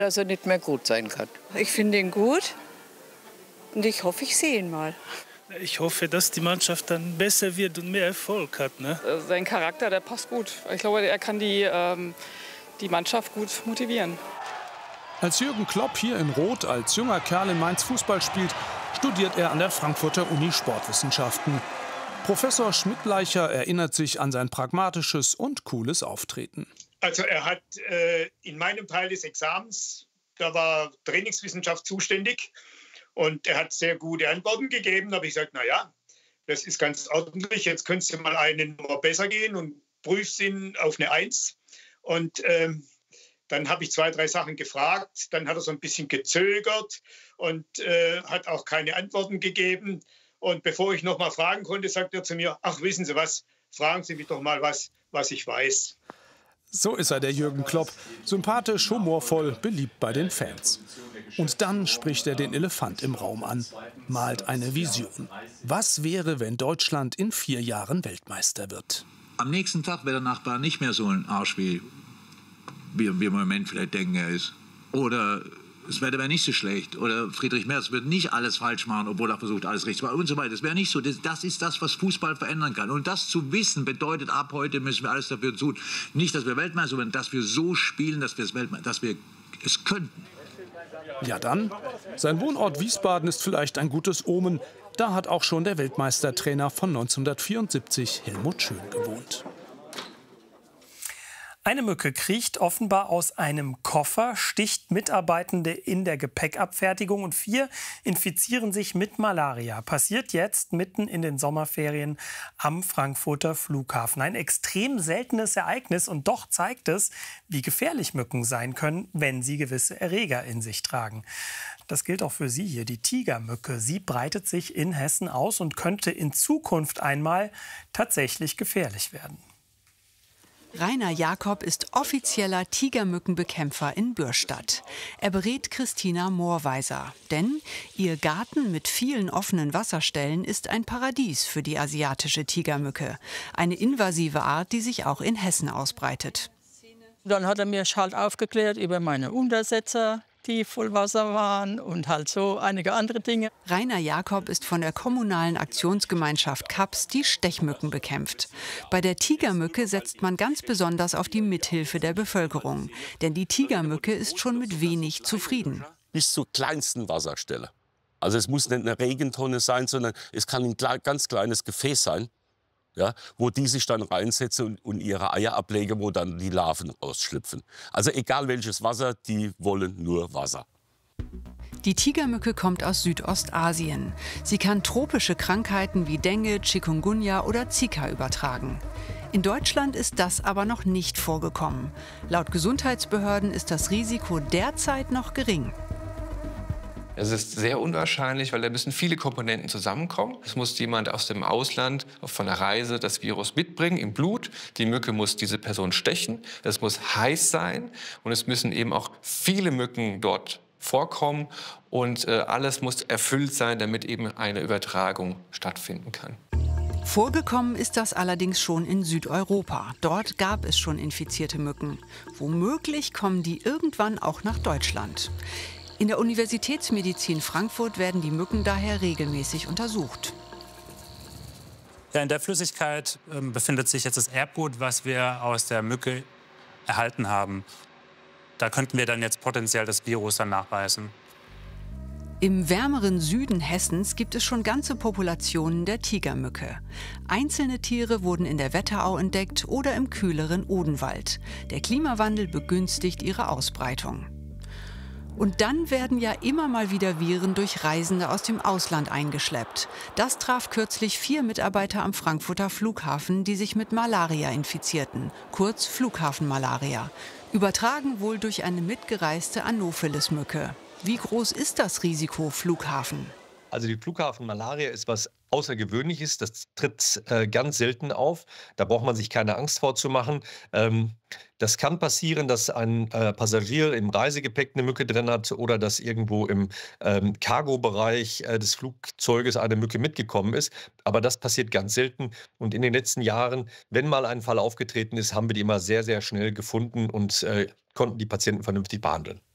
dass er nicht mehr gut sein kann. Ich finde ihn gut und ich hoffe, ich sehe ihn mal. Ich hoffe, dass die Mannschaft dann besser wird und mehr Erfolg hat. Ne? Sein Charakter, der passt gut. Ich glaube, er kann die Mannschaft gut motivieren. Als Jürgen Klopp hier in Rot als junger Kerl in Mainz Fußball spielt, studiert er an der Frankfurter Uni Sportwissenschaften. Professor Schmidtleicher erinnert sich an sein pragmatisches und cooles Auftreten. Also er hat in meinem Teil des Examens, da war Trainingswissenschaft zuständig und er hat sehr gute Antworten gegeben. Da habe ich gesagt, naja, das ist ganz ordentlich, jetzt könntest du mal eine Nummer besser gehen und prüfst ihn auf eine 1. Und dann habe ich 2, 3 Sachen gefragt, dann hat er so ein bisschen gezögert und hat auch keine Antworten gegeben. Und bevor ich noch mal fragen konnte, sagt er zu mir, ach, wissen Sie was, fragen Sie mich doch mal was ich weiß. So ist er, der Jürgen Klopp. Sympathisch, humorvoll, beliebt bei den Fans. Und dann spricht er den Elefant im Raum an, malt eine Vision. Was wäre, wenn Deutschland in 4 Jahren Weltmeister wird? Am nächsten Tag wäre der Nachbar nicht mehr so ein Arsch, wie wir im Moment vielleicht denken, er ist. Oder das Wetter wäre nicht so schlecht. Oder Friedrich Merz würde nicht alles falsch machen, obwohl er versucht, alles richtig zu machen und so weiter. Das wäre nicht so. Das ist das, was Fußball verändern kann. Und das zu wissen, bedeutet, ab heute müssen wir alles dafür tun. Nicht, dass wir Weltmeister, sondern dass wir so spielen, dass wir es könnten. Ja dann, sein Wohnort Wiesbaden ist vielleicht ein gutes Omen. Da hat auch schon der Weltmeistertrainer von 1974, Helmut Schön, gewohnt. Eine Mücke kriecht offenbar aus einem Koffer, sticht Mitarbeitende in der Gepäckabfertigung und 4 infizieren sich mit Malaria. Passiert jetzt mitten in den Sommerferien am Frankfurter Flughafen. Ein extrem seltenes Ereignis und doch zeigt es, wie gefährlich Mücken sein können, wenn sie gewisse Erreger in sich tragen. Das gilt auch für Sie hier, die Tigermücke. Sie breitet sich in Hessen aus und könnte in Zukunft einmal tatsächlich gefährlich werden. Rainer Jakob ist offizieller Tigermückenbekämpfer in Bürstadt. Er berät Christina Moorweiser. Denn ihr Garten mit vielen offenen Wasserstellen ist ein Paradies für die asiatische Tigermücke. Eine invasive Art, die sich auch in Hessen ausbreitet. Dann hat er mir halt aufgeklärt über meine Untersetzer, die voll Wasser waren und halt so einige andere Dinge. Rainer Jakob ist von der kommunalen Aktionsgemeinschaft KAPS, die Stechmücken bekämpft. Bei der Tigermücke setzt man ganz besonders auf die Mithilfe der Bevölkerung. Denn die Tigermücke ist schon mit wenig zufrieden. Bis zur kleinsten Wasserstelle. Also es muss nicht eine Regentonne sein, sondern es kann ein ganz kleines Gefäß sein, ja, wo die sich dann reinsetzen und ihre Eier ablegen, wo dann die Larven rausschlüpfen. Also egal welches Wasser, die wollen nur Wasser. Die Tigermücke kommt aus Südostasien. Sie kann tropische Krankheiten wie Dengue, Chikungunya oder Zika übertragen. In Deutschland ist das aber noch nicht vorgekommen. Laut Gesundheitsbehörden ist das Risiko derzeit noch gering. Es ist sehr unwahrscheinlich, weil da müssen viele Komponenten zusammenkommen. Es muss jemand aus dem Ausland von der Reise das Virus mitbringen im Blut. Die Mücke muss diese Person stechen. Es muss heiß sein und es müssen eben auch viele Mücken dort vorkommen. Und alles muss erfüllt sein, damit eben eine Übertragung stattfinden kann. Vorgekommen ist das allerdings schon in Südeuropa. Dort gab es schon infizierte Mücken. Womöglich kommen die irgendwann auch nach Deutschland. In der Universitätsmedizin Frankfurt werden die Mücken daher regelmäßig untersucht. Ja, in der Flüssigkeit befindet sich jetzt das Erbgut, was wir aus der Mücke erhalten haben. Da könnten wir dann jetzt potenziell das Virus dann nachweisen. Im wärmeren Süden Hessens gibt es schon ganze Populationen der Tigermücke. Einzelne Tiere wurden in der Wetterau entdeckt oder im kühleren Odenwald. Der Klimawandel begünstigt ihre Ausbreitung. Und dann werden ja immer mal wieder Viren durch Reisende aus dem Ausland eingeschleppt. Das traf kürzlich 4 Mitarbeiter am Frankfurter Flughafen, die sich mit Malaria infizierten, kurz Flughafenmalaria. Übertragen wohl durch eine mitgereiste Anopheles-Mücke. Wie groß ist das Risiko Flughafen? Also die Flughafenmalaria ist was Außergewöhnliches. Das tritt ganz selten auf. Da braucht man sich keine Angst vorzumachen. Das kann passieren, dass ein Passagier im Reisegepäck eine Mücke drin hat oder dass irgendwo im Cargo-Bereich des Flugzeuges eine Mücke mitgekommen ist. Aber das passiert ganz selten. Und in den letzten Jahren, wenn mal ein Fall aufgetreten ist, haben wir die immer sehr, sehr schnell gefunden und konnten die Patienten vernünftig behandeln.